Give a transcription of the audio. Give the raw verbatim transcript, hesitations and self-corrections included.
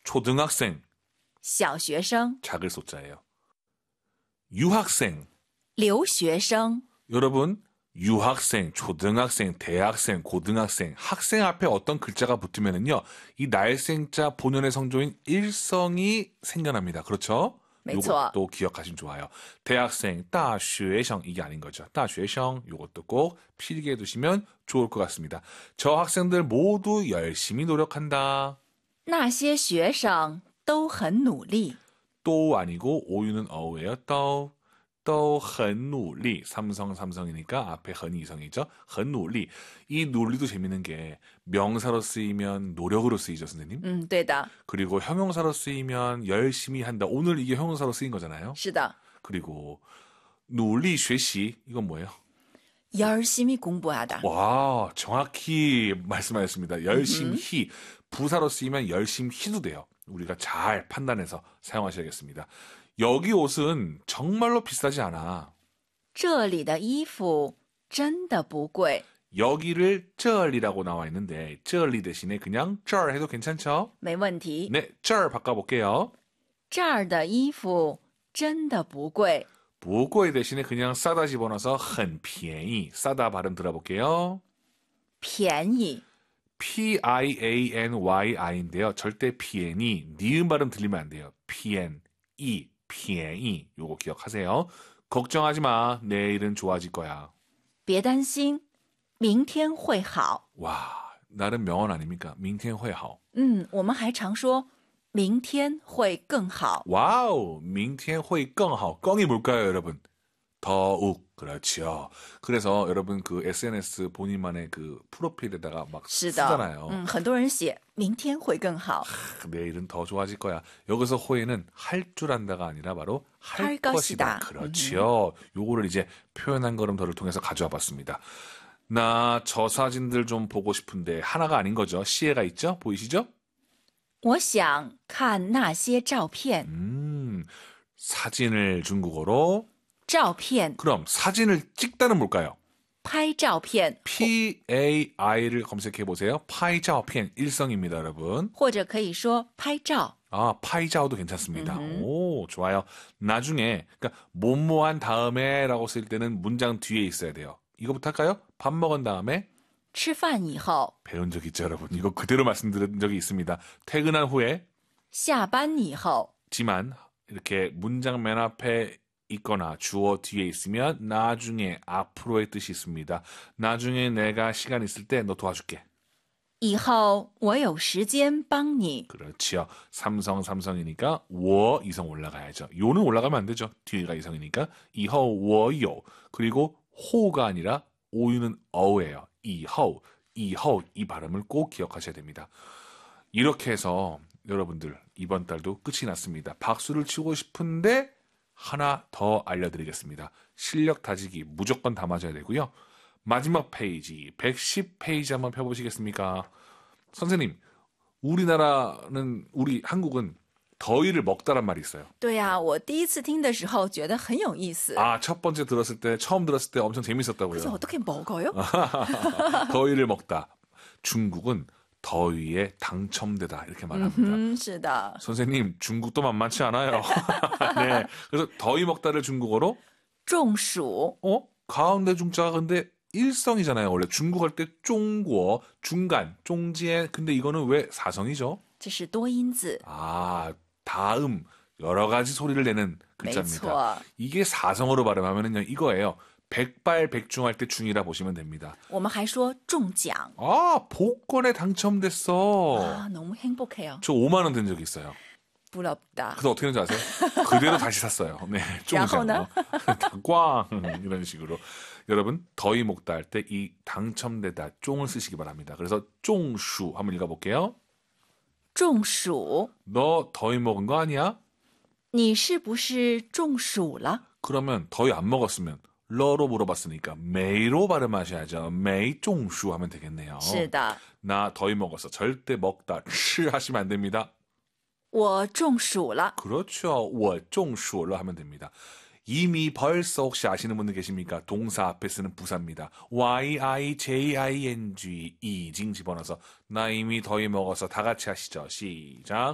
초등학생. 小学生 작을 소자예요. 유학생. 留学生 여러분 유학생, 초등학생, 대학생, 고등학생, 학생 앞에 어떤 글자가 붙으면은요, 이 날생자 본연의 성조인 일성이 생겨납니다. 그렇죠? 没错 요것도 기억하시면 좋아요. 대학생, 大学生 이게 아닌 거죠. 大学生 요것도 꼭 필기해 두시면 좋을 것 같습니다. 저 학생들 모두 열심히 노력한다. 那些学生都很努力 또 아니고 오유는 어우예요. 또, 또, 很努力. 삼성, 삼성이니까 앞에 很 이성이죠. 很努力. 이 논리도 재밌는 게 명사로 쓰이면 노력으로 쓰이죠, 선생님. 嗯，对的 그리고 형용사로 쓰이면 열심히 한다. 오늘 이게 형용사로 쓰인 거잖아요. 是的 그리고 努力学习 이건 뭐예요? 열심히 공부하다 와, 정확히 말씀하셨습니다. 열심히 부사로 쓰이면 열심히도 돼요. 우리가 잘 판단해서 사용하셔야겠습니다. 여기 옷은 정말로 비싸지 않아. 这里的衣服真的不贵 여기를 这里라고 나와 있는데 这里 대신에 그냥 这儿 해도 괜찮죠? 没问题 네, 这儿 바꿔볼게요. 这儿的衣服真的不贵 무고의 대신에 그냥 싸다 집어넣어서 很便宜. 싸다 발음 들어볼게요. 便宜 P-I-A-N-Y-I인데요. 절대 피엔이, 니은 발음 들리면 안 돼요. 피엔-이, 피엔이. 요거 기억하세요. 걱정하지 마. 내일은 좋아질 거야. 别担心明天会好 와, 나름 명언 아닙니까? 明天会好. 嗯，我们还常说明天会更好 와우, 明天会更好. 껑이 뭘까요, 여러분? 더욱. 그렇죠. 그래서 여러분 그 에스엔에스 본인만의 그 프로필에다가 막 是的 쓰잖아요. 嗯，很多人写明天会更好 내일은 더 좋아질 거야. 여기서 호에는 할 줄 안다가 아니라 바로 할, 할 것이다. 것이다. 그렇죠. 요거를 이제 표현한 걸음더를 통해서 가져와 봤습니다. 나 저 사진들 좀 보고 싶은데 하나가 아닌 거죠. 시에가 있죠? 보이시죠? 我想看那些照片 음, 사진을 중국어로 照片 그럼 사진을 찍다는 뭘까요? 拍照片 P-A-I를 검색해 보세요. 파이照片 일성입니다, 여러분. 或者可以说拍照 아, 파이자오도 괜찮습니다. 오, 좋아요. 나중에, 그러니까, 뭐뭐한 다음에 라고 쓸 때는 문장 뒤에 있어야 돼요. 이거부터 할까요? 밥 먹은 다음에 吃饭以后 배운 적 있죠, 여러분. 이거 그대로 말씀드린 적이 있습니다. 퇴근한 후에 下班以后 지만 이렇게 문장 맨 앞에 있거나 주어 뒤에 있으면 나중에 앞으로의 뜻이 있습니다. 나중에 내가 시간 있을 때 너 도와줄게. 以后我有时间帮你 그렇지요. 삼성 삼성이니까 我 이성 올라가야죠. 요는 올라가면 안 되죠. 뒤가 이성이니까 以后我有 그리고 호가 아니라 오유는 어예요. 以后 以后 이 발음을 꼭 기억하셔야 됩니다. 이렇게 해서 여러분들 이번 달도 끝이 났습니다. 박수를 치고 싶은데 하나 더 알려드리겠습니다. 실력 다지기 무조건 다 맞아야 되고요. 마지막 페이지 백십 페이지 한번 펴보시겠습니까? 선생님, 우리나라는 우리 한국은 더위를 먹다란 말이 있어요. 对呀、我第一次听的时候觉得很有意思 아, 첫 번째 들었을 때, 처음 들었을 때 엄청 그래서 재밌었다고요. 어떻게 먹어요? 더위를 먹다. 중국은 더위에 당첨되다 이렇게 말합니다. 嗯，是的 선생님, 중국도 만만치 않아요. 네, 그래서 더위 먹다를 중국어로 中暑 어? 가운데 중자가 근데 일성이잖아요. 원래 중국 할 때 중국어, 중간, 중지에 근데 이거는 왜 사성이죠? 这是多音字 아, 다음 여러 가지 소리를 내는 没 글자입니다. 错 이게 사성어로 발음하면은요 이거예요. 백발백중할 때 중이라 보시면 됩니다. 我们还说中奖 아, 복권에 당첨됐어. 아, 너무 행복해요 저 오만 원 된 적이 있어요. 부럽다 그래서 어떻게 했는지 아세요? 그대로 다시 샀어요. 네, 야호나? 쫑장. 꽝 이런 식으로. 여러분 더위 먹다 할 때 이 당첨되다 쫑을 쓰시기 바랍니다. 그래서 쫑슈 한번 읽어볼게요. 中暑 너 더위 먹은 거 아니야? 你是不是中暑了 그러면 더위 안 먹었으면 러로 물어봤으니까 메이로 발음하셔야죠. 메이 쫑슈 하면 되겠네요. 是的 나 더위 먹었어. 절대 먹다 치 하시면 안 됩니다. 我中暑了 그렇죠. 我中暑了 하면 됩니다. 이미 벌써 혹시 아시는 분들 계십니까? 동사 앞에 쓰는 부사입니다. Y-I-J-I-N-G 이징 집어넣어서 나 이미 더위 먹어서 다 같이 하시죠. 시작.